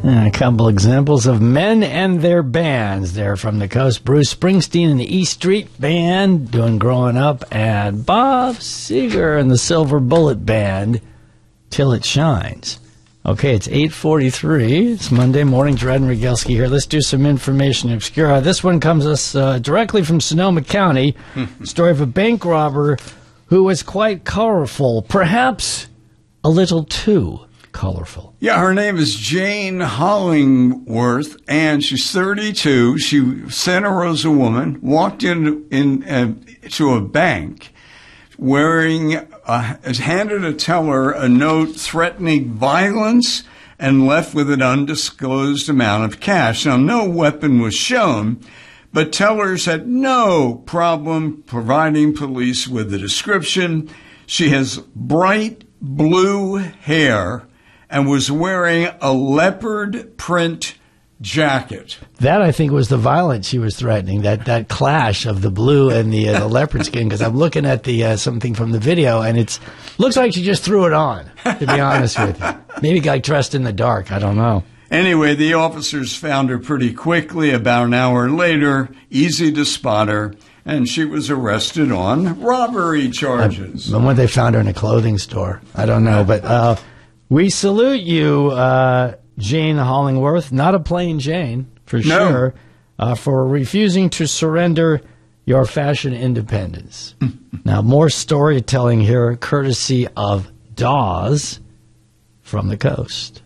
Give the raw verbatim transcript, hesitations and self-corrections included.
A couple examples of men and their bands. They're from the coast. Bruce Springsteen and the E Street Band doing Growing Up, and Bob Seger and the Silver Bullet Band, Till It Shines. Okay, it's eight forty-three. It's Monday morning. Dred and Rogalski here. Let's do some information obscura. This one comes us uh, directly from Sonoma County. Story of a bank robber who was quite colorful, perhaps a little too colorful. Yeah, her name is Jane Hollingworth, and she's thirty-two. She, Santa Rosa woman, walked in, in uh, to a bank wearing, uh, handed a teller a note threatening violence and left with an undisclosed amount of cash. Now, no weapon was shown, but tellers had no problem providing police with the description. She has bright blue hair and was wearing a leopard print jacket. That, I think, was the violence she was threatening, that, that clash of the blue and the, uh, the leopard skin, because I'm looking at the uh, something from the video, and it looks like she just threw it on, to be honest with you. Maybe got dressed in the dark. I don't know. Anyway, the officers found her pretty quickly. About an hour later, easy to spot her, and she was arrested on robbery charges. Uh, when they found her in a clothing store, I don't know, but uh, we salute you, uh, Jane Hollingworth, not a plain Jane, for No. sure, uh, for refusing to surrender your fashion independence. Now, more storytelling here, courtesy of Dawes from the coast.